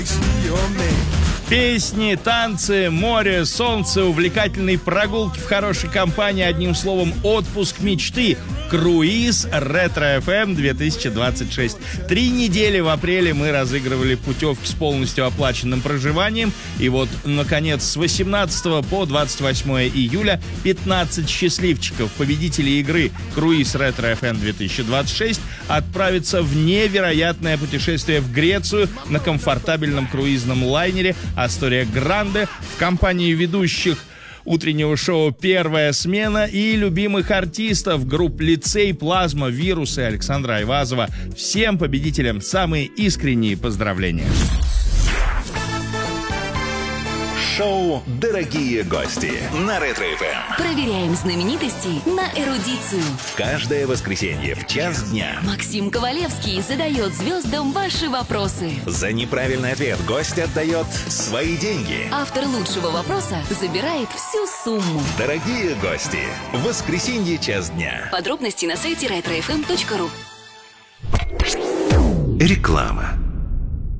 Песни, танцы, море, солнце, увлекательные прогулки в хорошей компании, одним словом, отпуск мечты. Круиз Ретро FM 2026. 3 недели в апреле мы разыгрывали путевки с полностью оплаченным проживанием. И вот, наконец, с 18 по 28 июля 15 счастливчиков, победителей игры Круиз Ретро FM 2026, отправятся в невероятное путешествие в Грецию на комфортабельном круизном лайнере Астория Гранде в компании ведущих утреннего шоу «Первая смена» и любимых артистов групп «Лицей», «Плазма», «Вирус» и Александра Айвазова. Всем победителям самые искренние поздравления. Шоу «Дорогие гости» на Ретро-ФМ. Проверяем знаменитостей на эрудицию. Каждое воскресенье в час дня Максим Ковалевский задает звездам ваши вопросы. за неправильный ответ гость отдает свои деньги. Автор лучшего вопроса забирает всю сумму. Дорогие гости, в воскресенье час дня. Подробности на сайте retrofm.ru. Реклама.